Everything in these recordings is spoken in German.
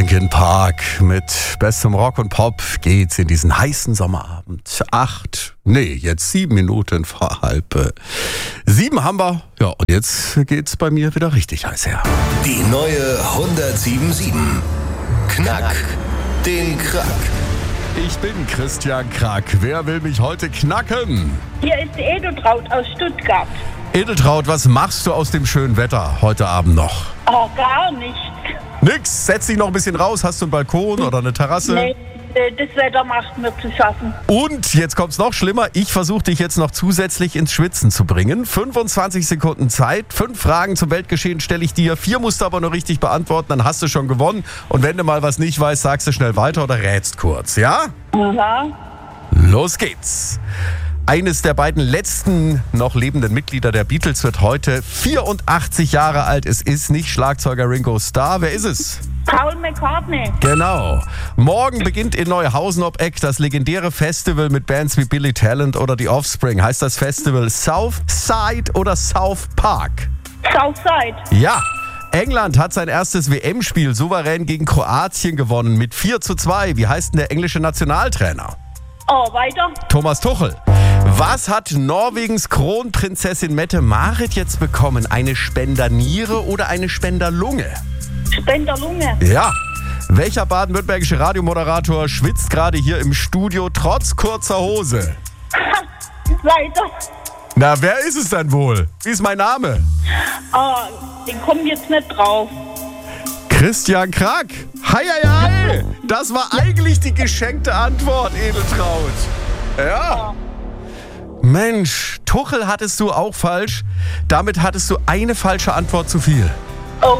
Linkin Park mit bestem Rock und Pop geht's in diesen heißen Sommerabend. 7 Minuten vor 6:30 haben wir. Ja, und jetzt geht's bei mir wieder richtig heiß her. Die neue 107.7. Knack den Krack. Ich bin Christian Krack. Wer will mich heute knacken? Hier ist Edeltraut aus Stuttgart. Edeltraut, was machst du aus dem schönen Wetter heute Abend noch? Oh, gar nichts. Nix, setz dich noch ein bisschen raus. Hast du einen Balkon oder eine Terrasse? Nee, das Wetter macht mir zu schaffen. Und jetzt kommt's noch schlimmer. Ich versuche dich jetzt noch zusätzlich ins Schwitzen zu bringen. 25 Sekunden Zeit. 5 Fragen zum Weltgeschehen stelle ich dir. 4 musst du aber nur richtig beantworten, dann hast du schon gewonnen. Und wenn du mal was nicht weißt, sagst du schnell weiter oder rätst kurz, ja? Ja. Los geht's. Eines der beiden letzten noch lebenden Mitglieder der Beatles wird heute 84 Jahre alt. Es ist nicht Schlagzeuger Ringo Starr. Wer ist es? Paul McCartney. Genau. Morgen beginnt in Neuhausen ob Eck das legendäre Festival mit Bands wie Billy Talent oder The Offspring. Heißt das Festival South Side oder South Park? Southside. Ja. England hat sein erstes WM-Spiel souverän gegen Kroatien gewonnen mit 4:2. Wie heißt denn der englische Nationaltrainer? Oh, weiter. Thomas Tuchel. Was hat Norwegens Kronprinzessin Mette-Marit jetzt bekommen? Eine Spenderniere oder eine Spenderlunge? Spenderlunge. Ja. Welcher baden-württembergische Radiomoderator schwitzt gerade hier im Studio trotz kurzer Hose? Weiter. Na, wer ist es denn wohl? Wie ist mein Name? Oh, den kommen jetzt nicht drauf. Christian Krack. Hei, hei, hei. Das war eigentlich die geschenkte Antwort, Edeltraut. Ja. Mensch, Tuchel hattest du auch falsch. Damit hattest du eine falsche Antwort zu viel. Oh,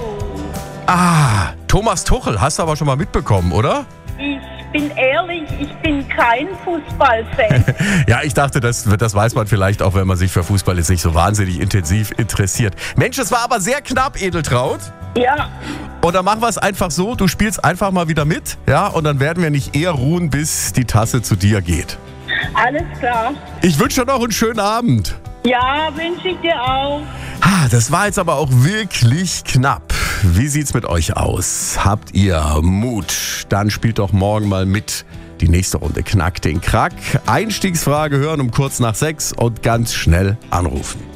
Thomas Tuchel, hast du aber schon mal mitbekommen, oder? ich bin ehrlich, ich bin kein Fußballfan. Ja, ich dachte, das weiß man vielleicht auch, wenn man sich für Fußball jetzt nicht so wahnsinnig intensiv interessiert. Mensch, es war aber sehr knapp, Edeltraut. Ja, Und dann machen wir es einfach so, du spielst einfach mal wieder mit, ja, und dann werden wir nicht eher ruhen, bis die Tasse zu dir geht. alles klar. Ich wünsche dir noch einen schönen Abend. Ja, wünsche ich dir auch. Das war jetzt aber auch wirklich knapp. Wie sieht's mit euch aus? Habt ihr Mut? Dann spielt doch morgen mal mit. Die nächste Runde Knack den Krack. Einstiegsfrage hören um kurz nach 6 und ganz schnell anrufen.